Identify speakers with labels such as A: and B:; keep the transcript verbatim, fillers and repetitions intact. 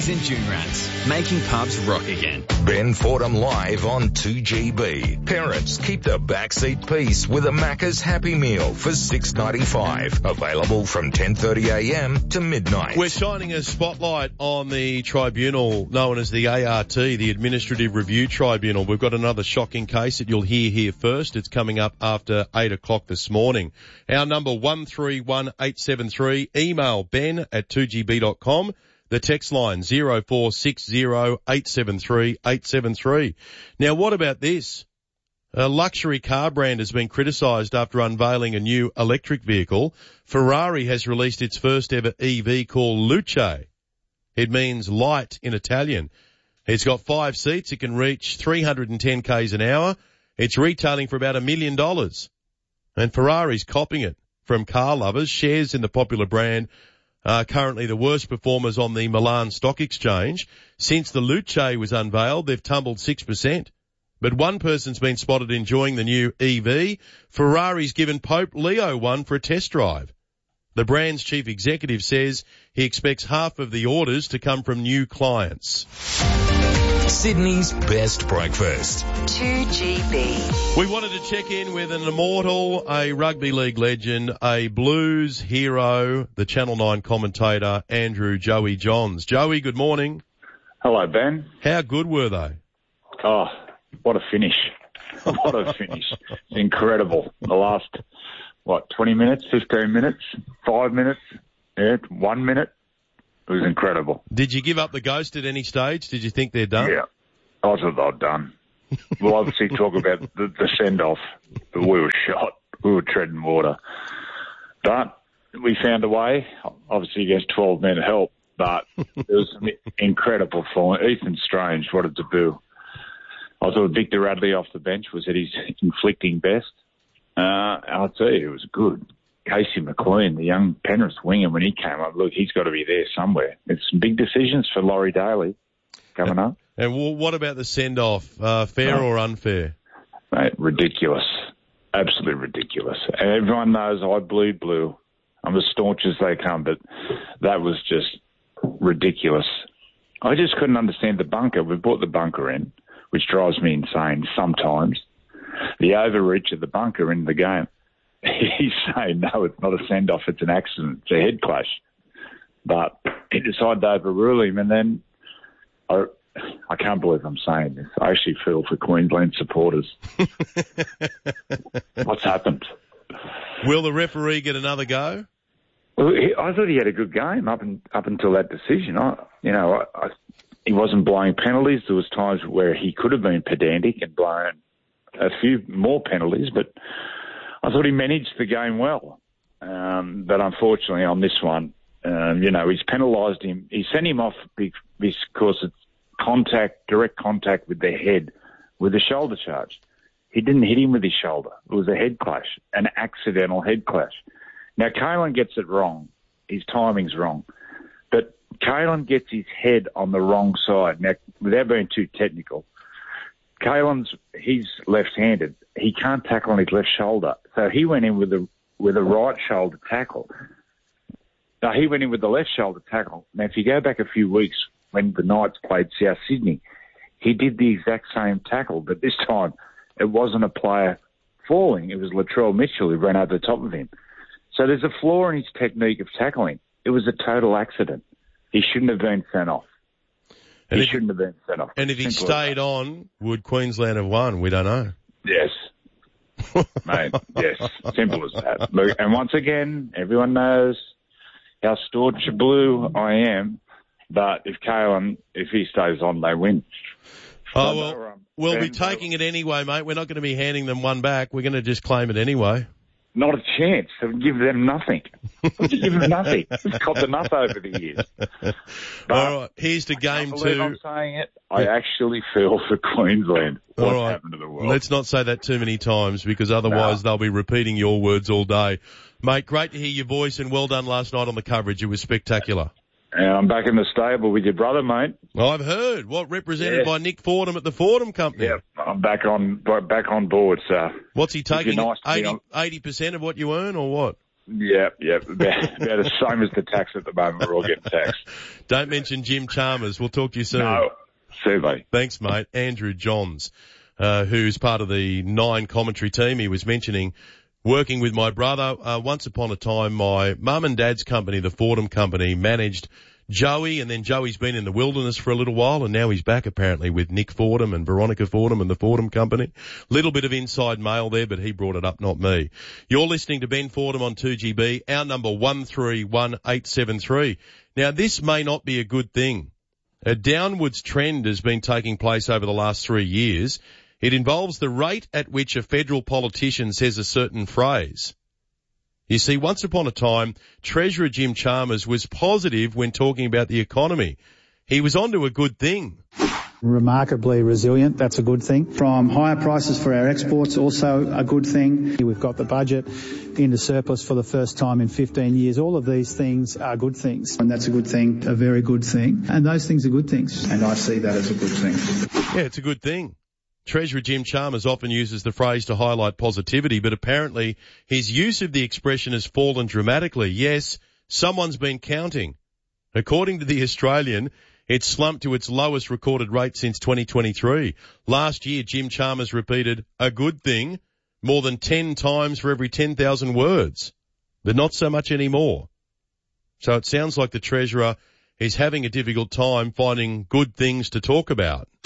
A: Reds and June Rats, making pubs rock again.
B: Ben Fordham live on two G B. Parents, keep the backseat peace with a Macca's Happy Meal for six ninety-five. Available from ten thirty a m to midnight.
C: We're shining a spotlight on the tribunal known as the A R T, the Administrative Review Tribunal. We've got another shocking case that you'll hear here first. It's coming up after eight o'clock this morning. Our number one three one eight seven three. Email ben at two g b dot com. The text line zero four six zero eight seven three eight seven three. Now, what about this? A luxury car brand has been criticised after unveiling a new electric vehicle. Ferrari has released its first ever E V called Luce. It means light in Italian. It's got five seats. It can reach three hundred ten k's an hour. It's retailing for about a million dollars. And Ferrari's copying it from car lovers. Shares in the popular brand are currently the worst performers on the Milan Stock Exchange. Since the Luce was unveiled, they've tumbled six percent. But one person's been spotted enjoying the new E V. Ferrari's given Pope Leo one for a test drive. The brand's chief executive says he expects half of the orders to come from new clients.
B: Sydney's best breakfast.
D: two G B.
C: We wanted to check in with an immortal, a rugby league legend, a blues hero, the Channel nine commentator, Andrew Joey Johns. Joey, good morning.
E: Hello, Ben.
C: How good were they?
E: Oh, what a finish. What a finish. It's incredible. The last, what, twenty minutes, fifteen minutes, five minutes, yeah, one minute. It was incredible.
C: Did you give up the ghost at any stage? Did you think they're done?
E: Yeah, I thought they were done. We'll obviously talk about the, the send-off, but we were shot. We were treading water. But we found a way, obviously against twelve men help, but it was some incredible form. Ethan Strange, what a debut. I thought Victor Radley off the bench was at his inflicting best. Uh, I'll tell you, it was good. Casey McLean, the young Penrith winger, when he came up, look, he's got to be there somewhere. It's some big decisions for Laurie Daly coming up.
C: And what about the send-off? Uh, fair oh. or unfair?
E: Mate, ridiculous. Absolutely ridiculous. And everyone knows I bleed blue. I'm as staunch as they come, but that was just ridiculous. I just couldn't understand the bunker. We brought the bunker in, which drives me insane sometimes. The overreach of the bunker in the game. He's saying, no, it's not a send-off, it's an accident, it's a head clash. But he decided to overrule him, and then I, I can't believe I'm saying this. I actually feel for Queensland supporters. What's happened?
C: Will the referee get another go?
E: Well, he, I thought he had a good game up and, up until that decision. I, you know, I, I, he wasn't blowing penalties. There was times where he could have been pedantic and blown a few more penalties, but I thought he managed the game well. Um, but unfortunately on this one, um, you know, he's penalised him. He sent him off because it's contact, direct contact with their head with a shoulder charge. He didn't hit him with his shoulder. It was a head clash, an accidental head clash. Now, Kalen gets it wrong. His timing's wrong. But Kalen gets his head on the wrong side. Now, without being too technical, Kalen's, he's left-handed. He can't tackle on his left shoulder. So he went in with a, with a right shoulder tackle. No, he went in with the left shoulder tackle. Now, if you go back a few weeks when the Knights played South Sydney, he did the exact same tackle, but this time it wasn't a player falling. It was Latrell Mitchell who ran over the top of him. So there's a flaw in his technique of tackling. It was a total accident. He shouldn't have been sent off.
C: And
E: he
C: if,
E: shouldn't have been sent off.
C: And if he stayed on, would Queensland have won? We don't know.
E: Yes. Mate, yes. Simple as that. Look, and once again, everyone knows how staunch blue I am, but if Kalen, if he stays on, they win.
C: Oh, well, um, we'll be taking it anyway, mate. We're not going to be handing them one back. We're going to just claim it anyway.
E: Not a chance. They'll give them nothing. We'll give them nothing. We've copped enough over the years. But
C: all right, here's the game two.
E: I'm saying it. I actually feel for Queensland. What's
C: all right.
E: happened to the world?
C: Let's not say that too many times because otherwise no. they'll be repeating your words all day. Mate, great to hear your voice and well done last night on the coverage. It was spectacular.
E: And I'm back in the stable with your brother, mate.
C: Well, I've heard. What, represented
E: yeah.
C: by Nick Fordham at the Fordham Company?
E: Yeah, I'm back on back on board, so.
C: What's he taking?
E: Nice
C: eighty percent of what you earn or what?
E: Yeah, yeah, about, about the same as the tax at the moment. We're all getting taxed.
C: Don't mention Jim Chalmers. We'll talk to you soon.
E: No, see you, buddy.
C: Thanks, mate. Andrew Johns, uh, who's part of the Nine commentary team, he was mentioning working with my brother. Uh, once upon a time, my mum and dad's company, the Fordham Company, managed Joey, and then Joey's been in the wilderness for a little while, and now he's back apparently with Nick Fordham and Veronica Fordham and the Fordham Company. Little bit of inside mail there, but he brought it up, not me. You're listening to Ben Fordham on two G B, our number one three one eight seven three. Now, this may not be a good thing. A downwards trend has been taking place over the last three years. It involves the rate at which a federal politician says a certain phrase. You see, once upon a time, Treasurer Jim Chalmers was positive when talking about the economy. He was onto a good thing.
D: Remarkably resilient, that's a good thing. From higher prices for our exports, also a good thing. We've got the budget into surplus for the first time in fifteen years. All of these things are good things. And that's a good thing, a very good thing. And those things are good things. And I see that as a good thing.
C: Yeah, it's a good thing. Treasurer Jim Chalmers often uses the phrase to highlight positivity, but apparently his use of the expression has fallen dramatically. Yes, someone's been counting. According to The Australian, it slumped to its lowest recorded rate since twenty twenty-three. Last year, Jim Chalmers repeated a good thing more than ten times for every ten thousand words, but not so much anymore. So it sounds like the Treasurer is having a difficult time finding good things to talk about.